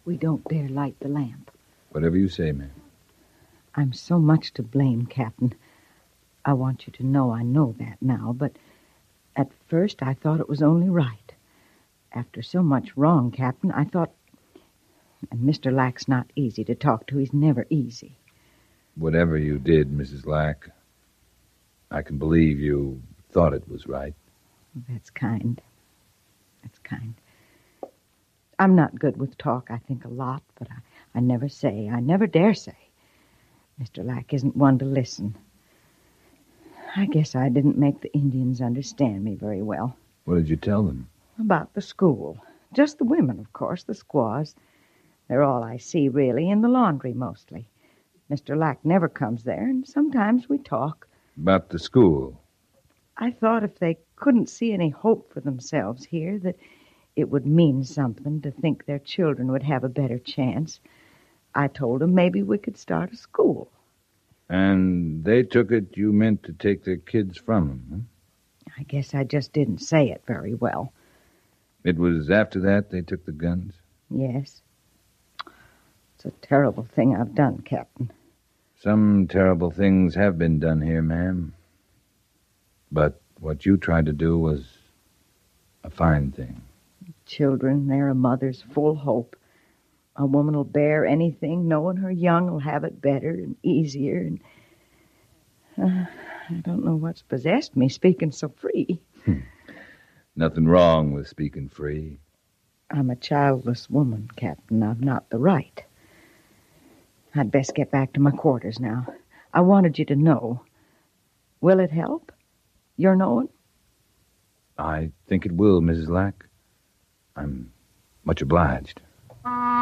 we don't dare light the lamp. Whatever you say, ma'am. I'm so much to blame, Captain. I want you to know I know that now, but at first I thought it was only right. After so much wrong, Captain, I thought... And Mr. Lack's not easy to talk to. He's never easy. Whatever you did, Mrs. Lack, I can believe you thought it was right. That's kind. That's kind. I'm not good with talk. I think a lot, but I never say. I never dare say. Mr. Lack isn't one to listen. I guess I didn't make the Indians understand me very well. What did you tell them? About the school. Just the women, of course, the squaws. They're all I see, really, in the laundry mostly. Mr. Lack never comes there, and sometimes we talk. About the school? I thought if they couldn't see any hope for themselves here, that it would mean something to think their children would have a better chance. I told them maybe we could start a school. And they took it you meant to take their kids from them, huh? I guess I just didn't say it very well. It was after that they took the guns? Yes. It's a terrible thing I've done, Captain. Some terrible things have been done here, ma'am. But what you tried to do was a fine thing. Children, they're a mother's full hope. A woman will bear anything, knowing her young will have it better and easier. And I don't know what's possessed me speaking so free. Nothing wrong with speaking free. I'm a childless woman, Captain. I've not the right. I'd best get back to my quarters now. I wanted you to know. Will it help? Your knowing? I think it will, Mrs. Lack. I'm much obliged.